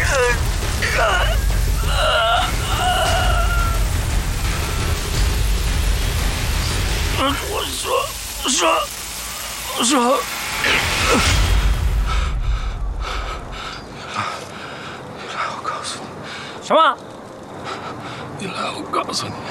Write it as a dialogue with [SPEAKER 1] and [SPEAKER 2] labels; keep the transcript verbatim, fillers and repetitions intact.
[SPEAKER 1] 我说说说，
[SPEAKER 2] 什么？
[SPEAKER 1] 你来，我告诉你。